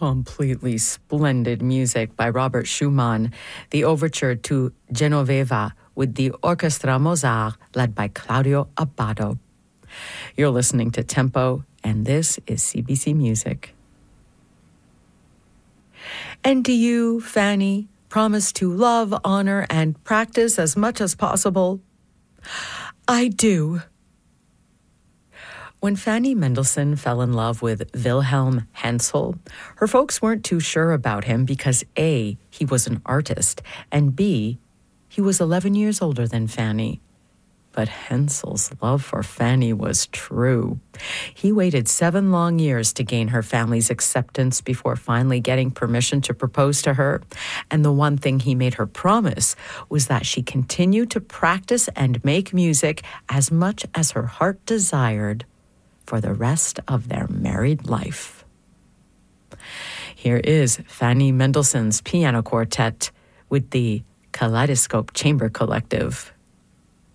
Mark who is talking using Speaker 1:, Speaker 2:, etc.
Speaker 1: Completely splendid music by Robert Schumann, the overture to Genoveva with the Orchestra Mozart led by Claudio Abbado. You're listening to Tempo, and this is CBC Music. And do you, Fanny, promise to love, honor, and practice as much as possible? I do. When Fanny Mendelssohn fell in love with Wilhelm Hensel, her folks weren't too sure about him because A, he was an artist, and B, he was 11 years older than Fanny. But Hensel's love for Fanny was true. He waited 7 long years to gain her family's acceptance before finally getting permission to propose to her. And the one thing he made her promise was that she continued to practice and make music as much as her heart desired for the rest of their married life. Here is Fanny Mendelssohn's piano quartet with the Kaleidoscope Chamber Collective.